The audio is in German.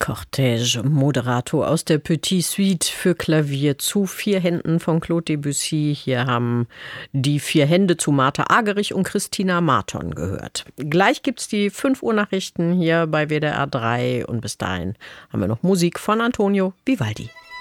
Cortège Moderato aus der Petite Suite für Klavier zu 4 Händen von Claude Debussy. Hier haben die 4 Hände zu Martha Agerich und Christina Marton gehört. Gleich gibt's die 5 Uhr Nachrichten hier bei WDR 3 und bis dahin haben wir noch Musik von Antonio Vivaldi.